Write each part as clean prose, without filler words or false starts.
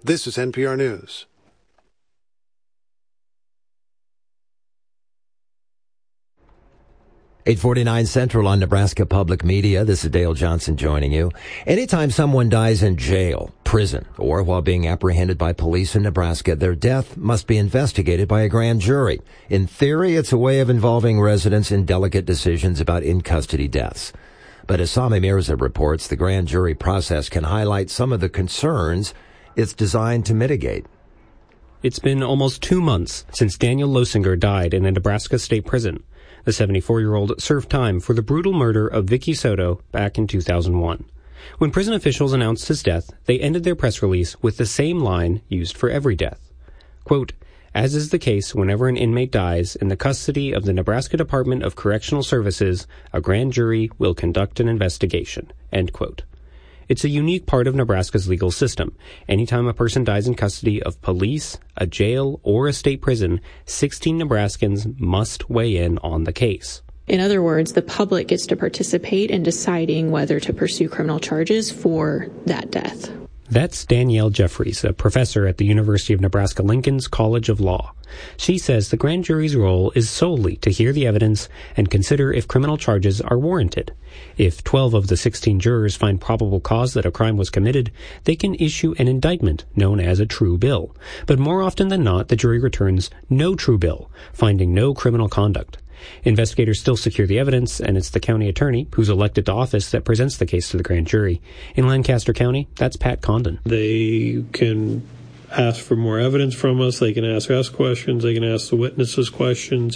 This is NPR News. .849 Central on Nebraska Public Media. This is Dale Johnson joining you. Anytime someone dies in jail, prison, or while being apprehended by police in Nebraska, their death must be investigated by a grand jury. In theory, it's a way of involving residents in delicate decisions about in-custody deaths. But as Sami Mirza reports, the grand jury process can highlight some of the concerns it's designed to mitigate. It's been almost 2 months since Daniel Losinger died in a Nebraska state prison. The 74-year-old served time for the brutal murder of Vicky Soto back in 2001. When prison officials announced his death, they ended their press release with the same line used for every death. Quote, "As is the case whenever an inmate dies in the custody of the Nebraska Department of Correctional Services, a grand jury will conduct an investigation." End quote. It's a unique part of Nebraska's legal system. Anytime a person dies in custody of police, a jail, or a state prison, 16 Nebraskans must weigh in on the case. In other words, the public gets to participate in deciding whether to pursue criminal charges for that death. That's Danielle Jeffries, a professor at the University of Nebraska-Lincoln's College of Law. She says the grand jury's role is solely to hear the evidence and consider if criminal charges are warranted. If 12 of the 16 jurors find probable cause that a crime was committed, they can issue an indictment known as a true bill. But more often than not, the jury returns no true bill, finding no criminal conduct. Investigators still secure the evidence, and it's the county attorney who's elected to office that presents the case to the grand jury. In Lancaster County, that's Pat Condon. They can ask for more evidence from us. They can ask us questions. They can ask the witnesses questions.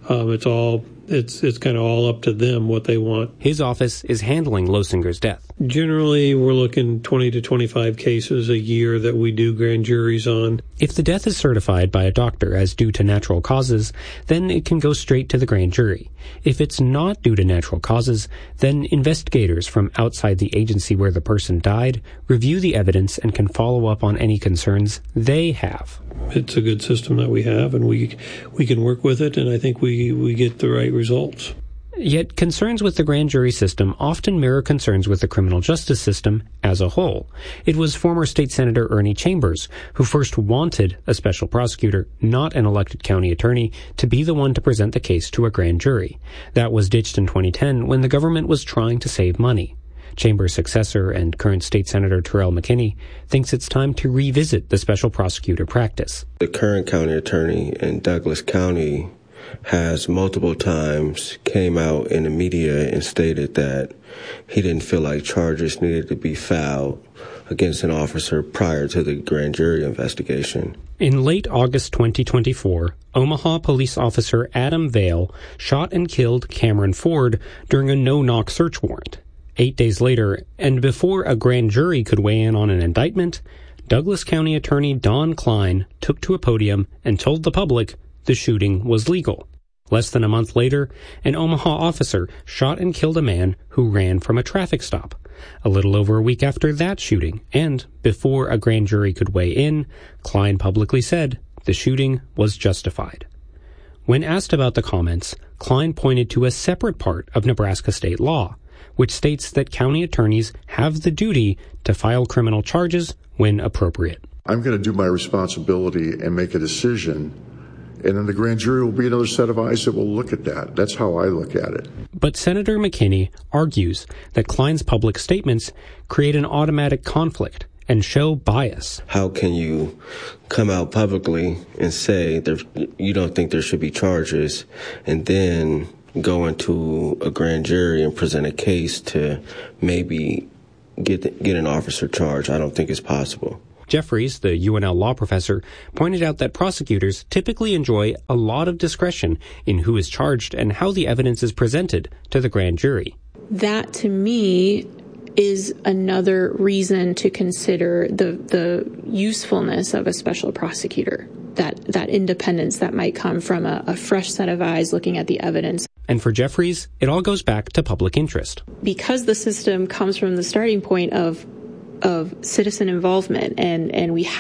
It's kind of all up to them what they want. His office is handling Losinger's death. Generally, we're looking 20 to 25 cases a year that we do grand juries on. If the death is certified by a doctor as due to natural causes, then it can go straight to the grand jury. If it's not due to natural causes, then investigators from outside the agency where the person died review the evidence and can follow up on any concerns they have. It's a good system that we have, and we can work with it, and I think we get the right results. Yet concerns with the grand jury system often mirror concerns with the criminal justice system as a whole. It was former State Senator Ernie Chambers who first wanted a special prosecutor, not an elected county attorney, to be the one to present the case to a grand jury. That was ditched in 2010 when the government was trying to save money. Chambers' successor and current State Senator Terrell McKinney thinks it's time to revisit the special prosecutor practice. The current county attorney in Douglas County has multiple times came out in the media and stated that he didn't feel like charges needed to be filed against an officer prior to the grand jury investigation. In late August 2024, Omaha police officer Adam Vale shot and killed Cameron Ford during a no-knock search warrant. 8 days later, and before a grand jury could weigh in on an indictment, Douglas County Attorney Don Klein took to a podium and told the public the shooting was legal. Less than a month later, an Omaha officer shot and killed a man who ran from a traffic stop. A little over a week after that shooting, and before a grand jury could weigh in, Klein publicly said the shooting was justified. When asked about the comments, Klein pointed to a separate part of Nebraska state law, which states that county attorneys have the duty to file criminal charges when appropriate. I'm going to do my responsibility and make a decision, and then the grand jury will be another set of eyes that will look at that. That's how I look at it. But Senator McKinney argues that Klein's public statements create an automatic conflict and show bias. How can you come out publicly and say you don't think there should be charges, and then go into a grand jury and present a case to maybe get an officer charged? I don't think it's possible. Jeffries, the UNL law professor, pointed out that prosecutors typically enjoy a lot of discretion in who is charged and how the evidence is presented to the grand jury. That, to me, is another reason to consider the usefulness of a special prosecutor, that independence that might come from a fresh set of eyes looking at the evidence. And for Jeffries, it all goes back to public interest. Because the system comes from the starting point of citizen involvement, and we